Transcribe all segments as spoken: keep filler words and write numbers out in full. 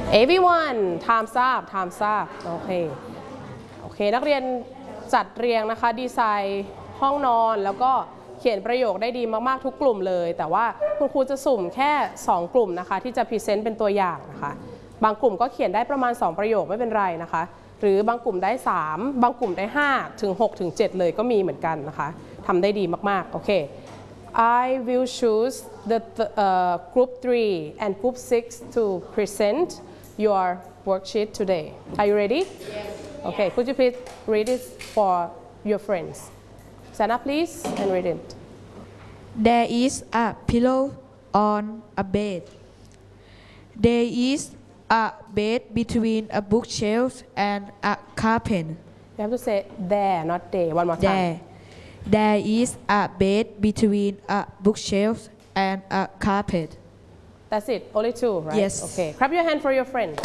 everyone time's up time's up โอเคโอเคนักเรียนจัดเรียงนะคะดีไซน์ห้องนอนแล้วก็เขียนประโยคได้ดีมากๆทุกกลุ่มเลยแต่ว่าคุณครูจะสุ่มแค่สองกลุ่มนะคะที่จะพรีเซนต์เป็นตัวอย่างนะคะบางกลุ่มก็เขียนได้ประมาณสองประโยคไม่เป็นไรนะคะหรือบางกลุ่มได้สามบางกลุ่มได้ห้าถึงหกถึงเจ็ดเลยก็มีเหมือนกันนะคะทำได้ดีมากๆโอเค I will choose the uh, group three and group six to present your worksheet today. Are you ready? Yes. Okay, could you please read it for your friends? Stand up please and read it. There is a pillow on a bed. There is a bed between a bookshelf and a carpet. You have to say there, not they. One more time. There. There is a bed between a bookshelf and a carpet. That's it. Only two, right? Yes. Okay. Clap your hand for your friend.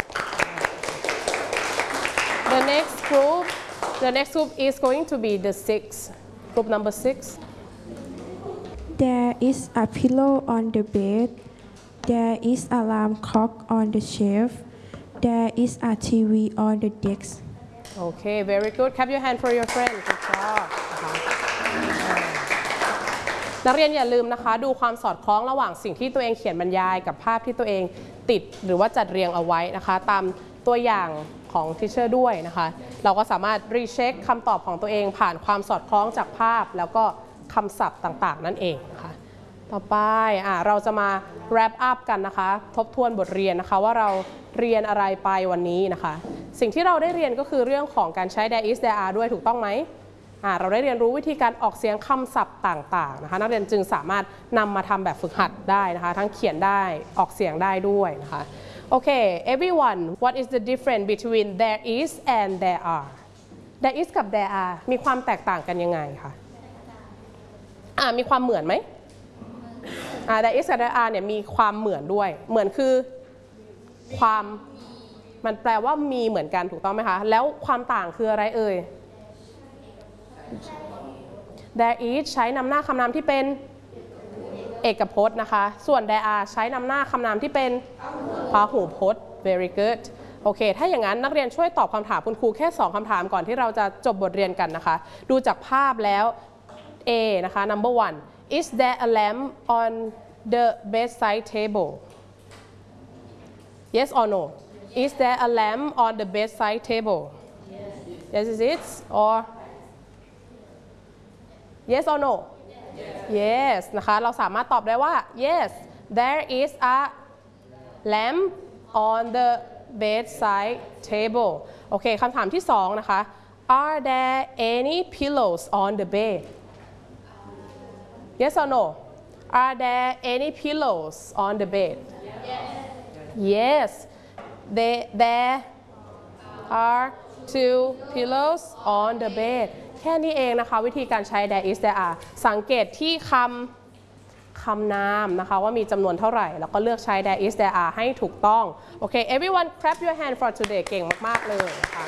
The next group, the next group is going to be the six. Group number six. There is a pillow on the bed. There is an alarm clock on the shelf. There is a T V on the desk. Okay, very good. Clap your hand for your friend. Good job. นักเรียนอย่าลืมนะคะดูความสอดคล้องระหว่างสิ่งที่ตัวเองเขียนบรรยายกับภาพที่ตัวเองติดหรือว่าจัดเรียงเอาไว้นะคะตามตัวอย่างของทิเชอร์ด้วยนะคะเราก็สามารถรีเช็คคำตอบของตัวเองผ่านความสอดคล้องจากภาพแล้วก็คำศัพท์ต่างๆนั่นเองนะคะต่อไปอ่ะเราจะมา wrap up กันนะคะทบทวนบทเรียนนะคะว่าเราเรียนอะไรไปวันนี้นะคะสิ่งที่เราได้เรียนก็คือเรื่องของการใช้ there is there are ด้วยถูกต้องไหมเราได้เรียนรู้วิธีการออกเสียงคำศัพท์ต่างๆนะคะนักเรียนจึงสามารถนำมาทำแบบฝึกหัดได้นะคะทั้งเขียนได้ออกเสียงได้ด้วยนะคะโอเค everyone what is the difference between there is and there are there is กับ there are มีความแตกต่างกันยังไงคะอ่ามีความเหมือนไหมอ่า there is กับ there are เนี่ยมีความเหมือนด้วยเหมือนคือความมันแปลว่ามีเหมือนกันถูกต้องไหมคะแล้วความต่างคืออะไรเอ่ยthere is ใช้นำหน้าคำนามที่เป็นเอกพจน์นะคะส่วน there are ใช้นำหน้าคำนามที่เป็นพหูพจน์ very good โอเคถ้าอย่างนั้นนักเรียนช่วยตอบคำถามคุณครูแค่สองคำถามก่อนที่เราจะจบบทเรียนกันนะคะดูจากภาพแล้ว A นะคะ number one is there a lamp on the bedside table yes or no is there a lamp on the bedside table yes is it or yes or no yes นะคะเราสามารถตอบได้ว่า yes there is a lamp on the bedside table โอเคคำถามที่สองนะคะ are there any pillows on the bed yes or no are there any pillows on the bed yes they, there are two pillows on the bedแค่นี้เองนะคะวิธีการใช้ there is there are สังเกตที่คำคำนามนะคะว่ามีจำนวนเท่าไหร่แล้วก็เลือกใช้ there is there are ให้ถูกต้องโอเค everyone clap your hand for today เก่งมากๆเลยนะคะ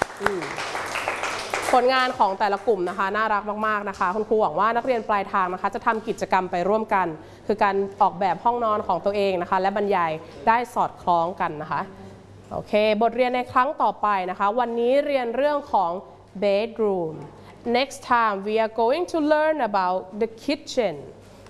ผลงานของแต่ละกลุ่มนะคะน่ารักมากๆนะคะคุณครูหวังว่านักเรียนปลายทางนะคะจะทำกิจกรรมไปร่วมกันคือการออกแบบห้องนอนของตัวเองนะคะและบรรยายได้สอดคล้องกันนะคะโอเคบทเรียนในครั้งต่อไปนะคะวันนี้เรียนเรื่องของ bedroom Next time we are going to learn about the kitchen